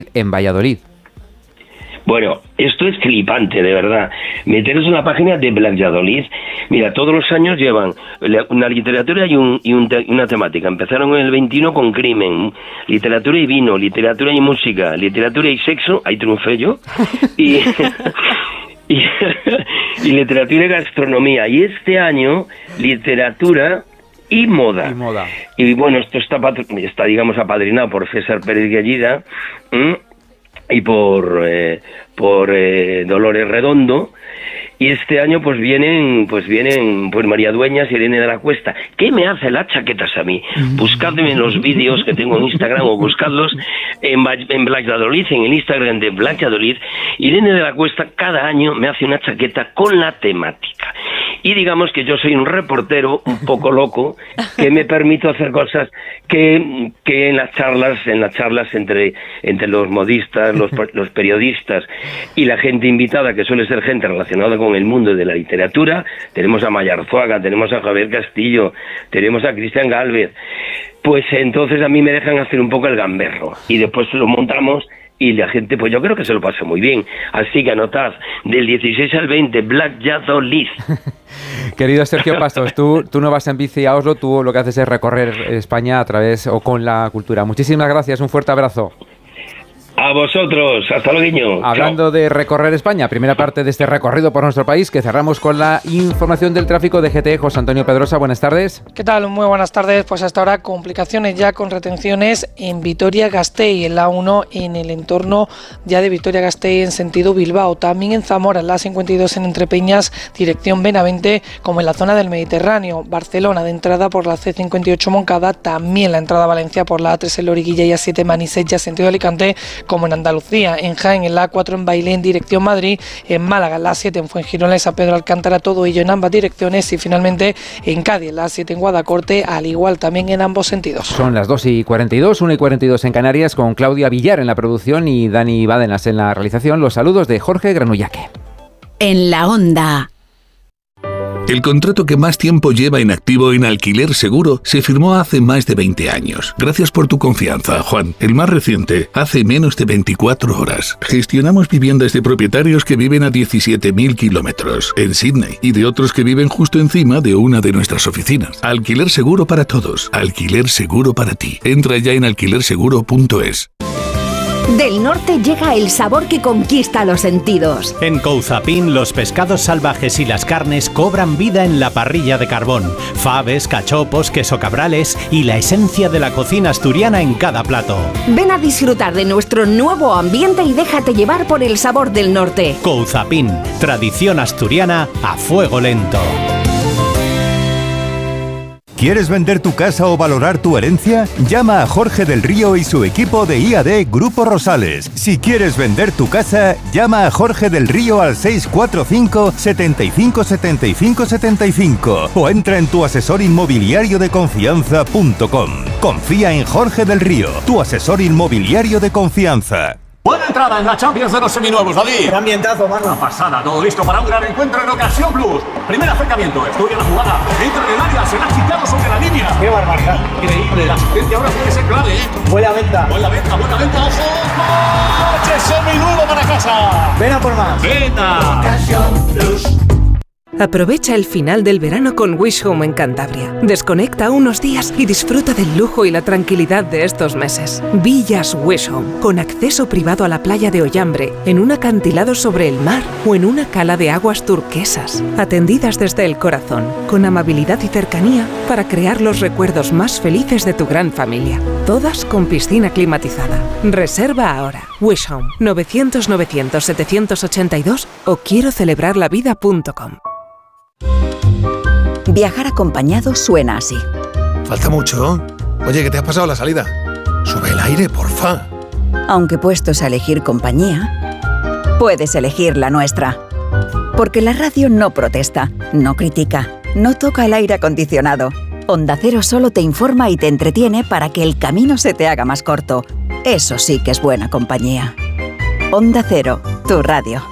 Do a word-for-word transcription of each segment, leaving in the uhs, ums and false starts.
en Valladolid. Bueno, esto es flipante, de verdad. Meteros en la página de Valladolid. Mira, todos los años llevan una literatura y, un, y un te, una temática. Empezaron en el veintiuno con crimen, literatura y vino, literatura y música, literatura y sexo, ahí triunfé yo, y, y, y literatura y gastronomía. Y este año, literatura y moda. Y moda. Y bueno, esto está, está digamos, apadrinado por César Pérez Gallida, ¿m? y por eh, por eh, Dolores Redondo, y este año pues vienen pues vienen pues María Dueñas y Irene de la Cuesta. ¿Qué me hace las chaquetas a mí? Buscadme en los vídeos que tengo en Instagram o buscadlos en, en Valladolid, en el Instagram de Valladolid. Irene de la Cuesta cada año me hace una chaqueta con la temática. Y digamos que yo soy un reportero un poco loco que me permito hacer cosas que, que en las charlas, en las charlas entre, entre los modistas, los, los periodistas y la gente invitada, que suele ser gente relacionada con el mundo de la literatura, tenemos a Maya Arzuaga, tenemos a Javier Castillo, tenemos a Cristian Gálvez, pues entonces a mí me dejan hacer un poco el gamberro y después lo montamos. Y la gente, pues yo creo que se lo pasa muy bien. Así que anotad, del dieciséis al veinte, Valladolid. Querido Sergio Pastos, tú, tú no vas en bici a Oslo, tú lo que haces es recorrer España a través o con la cultura. Muchísimas gracias, un fuerte abrazo. A vosotros, hasta luego. Hablando Chao. de recorrer España, primera parte de este recorrido por nuestro país, que cerramos con la información del tráfico de G T E. José Antonio Pedrosa, buenas tardes. ¿Qué tal? Muy buenas tardes. Pues hasta ahora complicaciones ya con retenciones en Vitoria-Gasteiz, en la A uno en el entorno ya de Vitoria-Gasteiz en sentido Bilbao, también en Zamora, en la A cincuenta y dos en Entrepeñas, dirección Benavente, como en la zona del Mediterráneo, Barcelona de entrada por la C cincuenta y ocho Moncada, también la entrada a Valencia por la A tres en Loriguilla y A siete Manisecha, sentido Alicante, como en Andalucía, en Jaén, en la A cuatro en Bailén, en dirección Madrid, en Málaga, en la A siete en Fuengirola, en San Pedro Alcántara, todo ello en ambas direcciones, y finalmente en Cádiz, en la A siete en Guadacorte, al igual también en ambos sentidos. Son las dos y cuarenta y dos, una y cuarenta y dos en Canarias, con Claudia Villar en la producción y Dani Bádenas en la realización. Los saludos de Jorge Granullaque. En la Onda. El contrato que más tiempo lleva en activo en Alquiler Seguro se firmó hace más de veinte años. Gracias por tu confianza, Juan. El más reciente, hace menos de veinticuatro horas. Gestionamos viviendas de propietarios que viven a diecisiete mil kilómetros en Sydney y de otros que viven justo encima de una de nuestras oficinas. Alquiler Seguro para todos. Alquiler Seguro para ti. Entra ya en alquiler seguro punto es. Del norte llega el sabor que conquista los sentidos. En Couzapin, los pescados salvajes y las carnes cobran vida en la parrilla de carbón. Faves, cachopos, queso cabrales y la esencia de la cocina asturiana en cada plato. Ven a disfrutar de nuestro nuevo ambiente y déjate llevar por el sabor del norte. Couzapin, tradición asturiana a fuego lento. ¿Quieres vender tu casa o valorar tu herencia? Llama a Jorge del Río y su equipo de I A D Grupo Rosales. Si quieres vender tu casa, llama a Jorge del Río al seis cuatro cinco, setenta y cinco, setenta y cinco, setenta y cinco o entra en tu asesor inmobiliario de confianza punto com. Confía en Jorge del Río, tu asesor inmobiliario de confianza. Buena entrada en la Champions de los seminuevos, David. Qué ambientazo, mano. Una pasada, todo listo para un gran encuentro en Ocasión Plus. Primer acercamiento, estudia la jugada, entra en el área, se la ha quitado sobre la línea. Qué barbaridad. Increíble, la asistencia ahora puede ser clave, ¿eh? Buena venta. Buena venta, buena venta, ojo. ¡Coche seminuevo para casa! Ven a por más. ¡Venta! Ocasión Plus. Aprovecha el final del verano con Wish Home en Cantabria. Desconecta unos días y disfruta del lujo y la tranquilidad de estos meses. Villas Wish Home, con acceso privado a la playa de Ollambre, en un acantilado sobre el mar o en una cala de aguas turquesas. Atendidas desde el corazón, con amabilidad y cercanía para crear los recuerdos más felices de tu gran familia. Todas con piscina climatizada. Reserva ahora. Wish Home, novecientos, novecientos, setecientos ochenta y dos o quiero celebrar la vida punto com. Viajar acompañado suena así. Falta mucho. Oye, ¿qué te ha pasado la salida? Sube el aire, porfa. Aunque puestos a elegir compañía, puedes elegir la nuestra. Porque la radio no protesta, no critica, no toca el aire acondicionado. Onda Cero solo te informa y te entretiene para que el camino se te haga más corto. Eso sí que es buena compañía. Onda Cero, tu radio.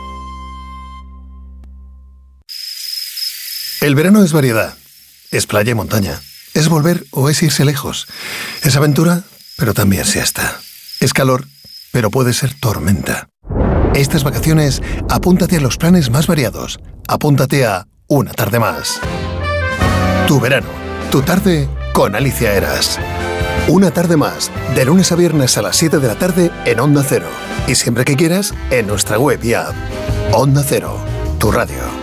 El verano es variedad. Es playa y montaña. Es volver o es irse lejos. Es aventura, pero también siesta. Es calor, pero puede ser tormenta. Estas vacaciones, apúntate a los planes más variados. Apúntate a Una Tarde Más. Tu verano, tu tarde con Alicia Eras. Una Tarde Más, de lunes a viernes a las siete de la tarde en Onda Cero. Y siempre que quieras, en nuestra web y app. Onda Cero, tu radio.